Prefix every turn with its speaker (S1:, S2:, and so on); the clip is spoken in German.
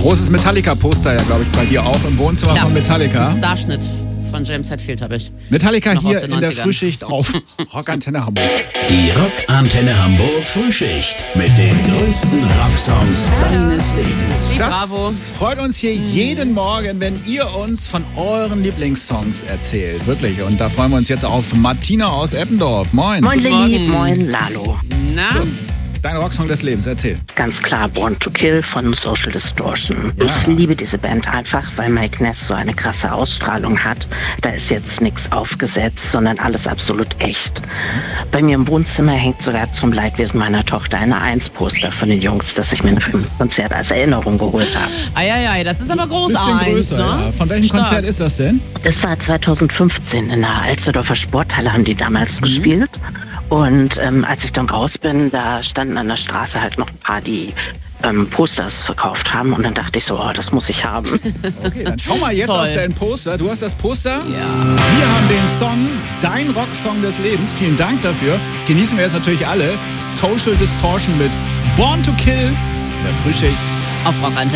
S1: Großes Metallica-Poster, ja, glaube ich, bei dir auch im Wohnzimmer von Metallica.
S2: Ein Starschnitt von James Hetfield habe ich.
S1: Metallica
S2: Noch
S1: hier
S2: aus den
S1: in der
S2: 90ern.
S1: Frühschicht auf Rockantenne Hamburg.
S3: Die Rockantenne Hamburg Frühschicht mit den größten Rocksongs deines Lebens.
S2: Bravo.
S1: Das freut uns hier jeden Morgen, wenn ihr uns von euren Lieblingssongs erzählt. Wirklich. Und da freuen wir uns jetzt auf Martina aus Eppendorf. Moin.
S4: Moin
S2: Morgen.
S4: Lieb, moin Lalo.
S2: Na?
S1: Dein Rocksong des Lebens, erzähl.
S4: Ganz klar Born to Kill von Social Distortion.
S1: Ja.
S4: Ich liebe diese Band einfach, weil Mike Ness so eine krasse Ausstrahlung hat. Da ist jetzt nichts aufgesetzt, sondern alles absolut echt. Bei mir im Wohnzimmer hängt sogar zum Leidwesen meiner Tochter eine 1-Poster von den Jungs, das ich mir nach dem Konzert als Erinnerung geholt habe.
S2: Eieiei, das ist aber groß.
S1: Bisschen größer,
S2: ne?
S1: ja. Von welchem
S2: Stark.
S1: Konzert ist das denn?
S4: Das war 2015 in der Alsterdorfer Sporthalle, haben die damals gespielt. Und als ich dann raus bin, da standen an der Straße halt noch ein paar, die Posters verkauft haben. Und dann dachte ich so, oh, das muss ich haben.
S1: Okay, dann schau mal jetzt
S2: Toll.
S1: auf dein Poster. Du hast das Poster.
S2: Ja.
S1: Wir haben den Song, dein Rocksong des Lebens. Vielen Dank dafür. Genießen wir jetzt natürlich alle. Social Distortion mit Born to Kill. Der Frühschicht.
S2: Auf Rockantenne.